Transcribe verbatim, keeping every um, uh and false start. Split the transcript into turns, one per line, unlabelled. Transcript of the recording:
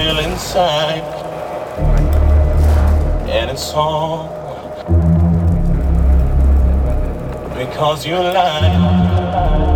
feel inside, and it's all because you lied.